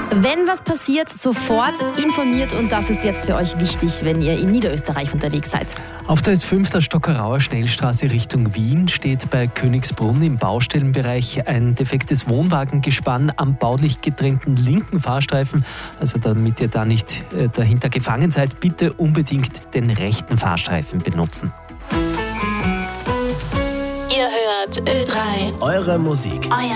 Wenn was passiert, sofort informiert, und das ist jetzt für euch wichtig, wenn ihr in Niederösterreich unterwegs seid. Auf der S5 der Stockerauer Schnellstraße Richtung Wien steht bei Königsbrunn im Baustellenbereich ein defektes Wohnwagengespann am baulich getrennten linken Fahrstreifen. Also damit ihr da nicht dahinter gefangen seid, bitte unbedingt den rechten Fahrstreifen benutzen. Ihr hört Ö3. Eure Musik. Euer